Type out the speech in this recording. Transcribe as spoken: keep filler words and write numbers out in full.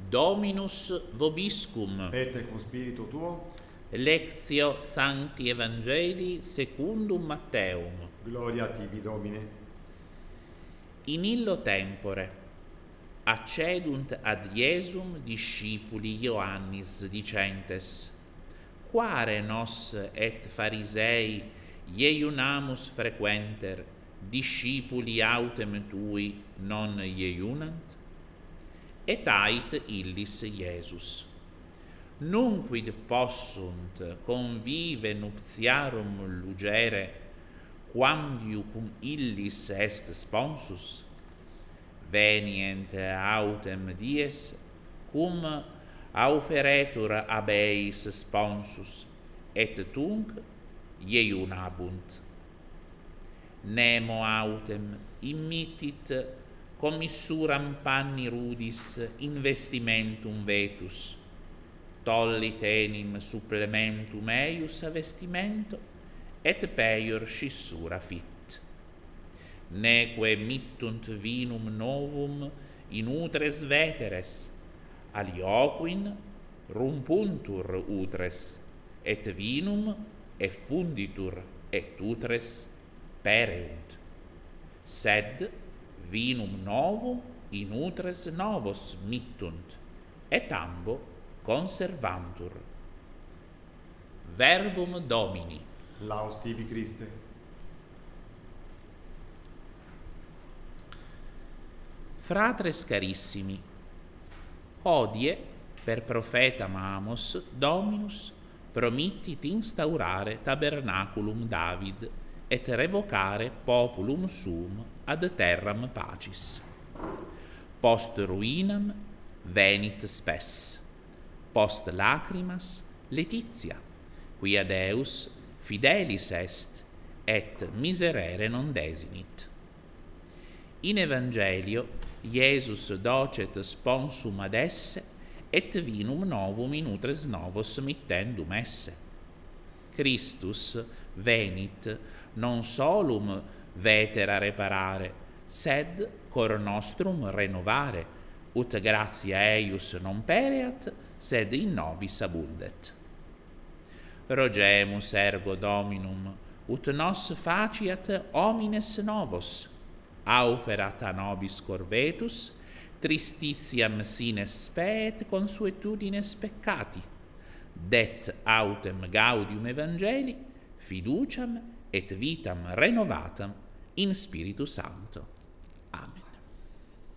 Dominus vobiscum. Et cum spiritu tuo. Lectio Sancti Evangelii secundum Matteum. Gloria tibi, Domine. In illo tempore accedunt ad Iesum discipuli Ioannis dicentes: Quare nos et Pharisei ieiunamus frequenter, discipuli autem tui non ieiunant? Et ait illis Iesus: Nunquid possunt convive nuptiarum lugere, quamdiu cum illis est sponsus? Venient autem dies, cum auferetur ab eis sponsus, et tunc ieiunabunt. Nemo autem immittit commissuram panni rudis investimentum vetus, tollit enim supplementum eius a vestimento, et peior scissura fit. Neque mittunt vinum novum in utres veteres, alioquin rumpuntur utres, et vinum effunditur, et utres pereunt. Sed vinum novum in utres novos mittunt, et ambo conservantur. Verbum Domini. Laus tibi, Christe. Fratres carissimi, hodie per profetam Amos Dominus promittit instaurare tabernaculum David et revocare populum suum ad terram pacis. Post ruinam venit spes, post lacrimas letitia, quia Deus fidelis est et miserere non desinit. In Evangelio Iesus docet sponsum ad esse, et vinum novum in utres novos mittendum esse. Christus venit non solum vetera reparare, sed cor nostrum renovare, ut gratia eius non pereat, sed in nobis abundet. Rogemus ergo Dominum, ut nos faciat homines novos, auferat a nobis corvetus, tristitiam sine spet consuetudines peccati, det autem gaudium Evangelii, fiduciam et vitam renovatam in Spiritu Sancto.